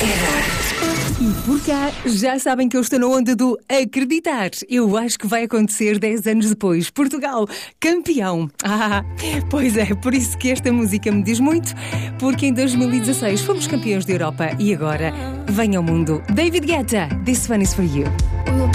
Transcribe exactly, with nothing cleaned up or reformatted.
E por cá, já sabem que eu estou na onda do acreditar. Eu acho que vai acontecer dez anos depois. Portugal, campeão. Ah, pois é, por isso que esta música me diz muito, porque em dois mil e dezasseis fomos campeões da Europa e agora vem ao mundo. David Guetta, This One Is For You.